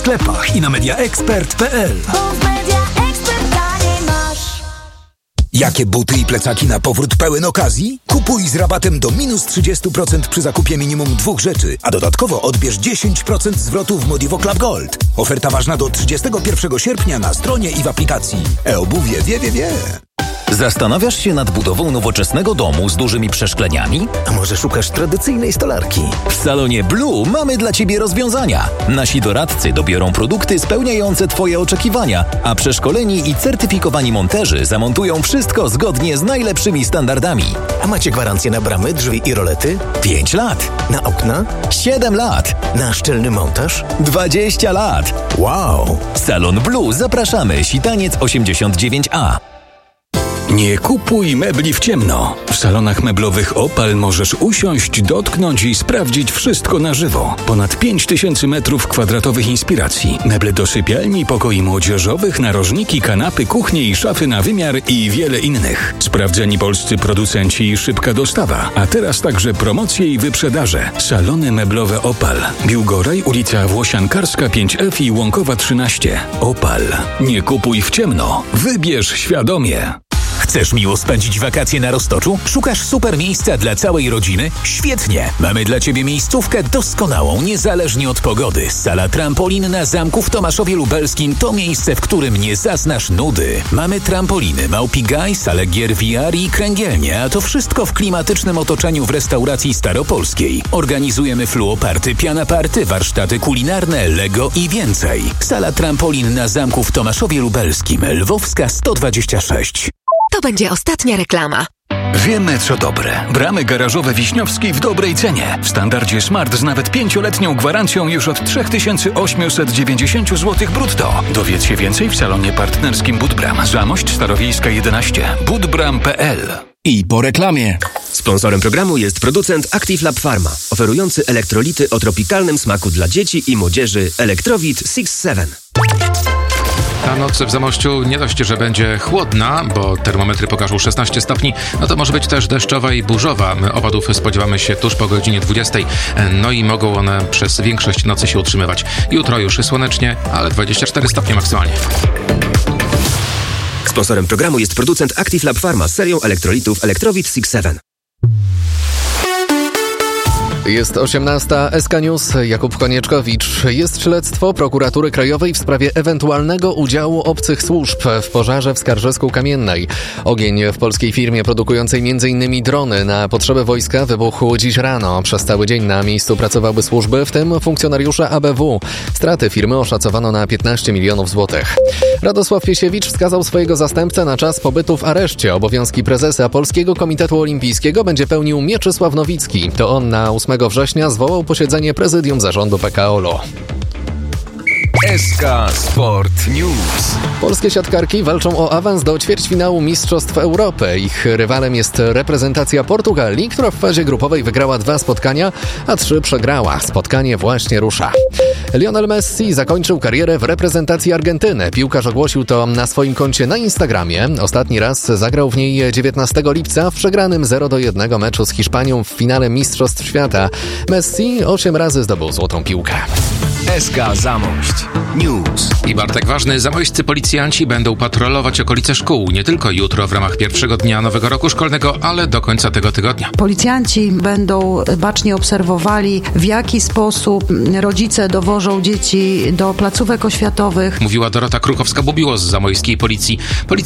sklepach i na mediaexpert.pl. Jakie buty i plecaki na powrót pełen okazji? Kupuj z rabatem do minus 30% przy zakupie minimum 2 rzeczy, a dodatkowo odbierz 10% zwrotu w Modivo Club Gold. Oferta ważna do 31 sierpnia na stronie i w aplikacji. E-obuwie wie. Zastanawiasz się nad budową nowoczesnego domu z dużymi przeszkleniami? A może szukasz tradycyjnej stolarki? W salonie Blue mamy dla Ciebie rozwiązania. Nasi doradcy dobiorą produkty spełniające Twoje oczekiwania, a przeszkoleni i certyfikowani monterzy zamontują wszystko zgodnie z najlepszymi standardami. A macie gwarancję na bramy, drzwi i rolety? 5 lat. Na okna? 7 lat. Na szczelny montaż? 20 lat. Wow! Salon Blue, zapraszamy. Sitaniec 89A. Nie kupuj mebli w ciemno. W salonach meblowych Opal możesz usiąść, dotknąć i sprawdzić wszystko na żywo. Ponad 5000 m2 inspiracji. Meble do sypialni, pokoi młodzieżowych, narożniki, kanapy, kuchnie i szafy na wymiar i wiele innych. Sprawdzeni polscy producenci i szybka dostawa. A teraz także promocje i wyprzedaże. Salony meblowe Opal. Biłgoraj, ulica Włosiankarska 5F i Łąkowa 13. Opal. Nie kupuj w ciemno. Wybierz świadomie. Chcesz miło spędzić wakacje na Roztoczu? Szukasz super miejsca dla całej rodziny? Świetnie! Mamy dla Ciebie miejscówkę doskonałą, niezależnie od pogody. Sala trampolin na zamku w Tomaszowie Lubelskim to miejsce, w którym nie zaznasz nudy. Mamy trampoliny, małpi gaj, salę gier VR i kręgielnie, a to wszystko w klimatycznym otoczeniu w restauracji staropolskiej. Organizujemy fluoparty, pianaparty, warsztaty kulinarne, Lego i więcej. Sala trampolin na zamku w Tomaszowie Lubelskim, Lwowska 126. To będzie ostatnia reklama. Wiemy, co dobre. Bramy garażowe Wiśniowskiej w dobrej cenie. W standardzie Smart z nawet 5-letnią gwarancją już od 3890 zł brutto. Dowiedz się więcej w salonie partnerskim Budbram. Zamość Starowiejska 11. budbram.pl. I po reklamie. Sponsorem programu jest producent Active Lab Pharma, oferujący elektrolity o tropikalnym smaku dla dzieci i młodzieży Electrowit 6-7. Ta noc w Zamościu nie dość, że będzie chłodna, bo termometry pokażą 16 stopni, no to może być też deszczowa i burzowa. Opadów spodziewamy się tuż po godzinie 20, no i mogą one przez większość nocy się utrzymywać. Jutro już słonecznie, ale 24 stopnie maksymalnie. Sponsorem programu jest producent Active Lab Pharma z serią elektrolitów Electrowit 6-7. Jest 18. SK News. Jakub Konieczkowicz. Jest śledztwo Prokuratury Krajowej w sprawie ewentualnego udziału obcych służb w pożarze w Skarżysku-Kamiennej. Ogień w polskiej firmie produkującej m.in. drony na potrzeby wojska wybuchł dziś rano. Przez cały dzień na miejscu pracowały służby, w tym funkcjonariusze ABW. Straty firmy oszacowano na 15 milionów złotych. Radosław Piesiewicz wskazał swojego zastępcę na czas pobytu w areszcie. Obowiązki prezesa Polskiego Komitetu Olimpijskiego będzie pełnił Mieczysław Nowicki. To on na 8 września zwołał posiedzenie prezydium zarządu PKOL-u. SK Sport News. Polskie siatkarki walczą o awans do ćwierćfinału Mistrzostw Europy. Ich rywalem jest reprezentacja Portugalii, która w fazie grupowej wygrała 2 spotkania, a 3 przegrała. Spotkanie właśnie rusza. Lionel Messi zakończył karierę w reprezentacji Argentyny. Piłkarz ogłosił to na swoim koncie na Instagramie. Ostatni raz zagrał w niej 19 lipca w przegranym 0-1 meczu z Hiszpanią w finale Mistrzostw Świata. Messi 8 razy zdobył złotą piłkę. SK Zamość News. I Bartek ważny, zamojscy policjanci będą patrolować okolice szkół nie tylko jutro w ramach pierwszego dnia nowego roku szkolnego, ale do końca tego tygodnia. Policjanci będą bacznie obserwowali, w jaki sposób rodzice dowożą dzieci do placówek oświatowych. Mówiła Dorota Kruchowska-Bubiło z zamojskiej policji. Policja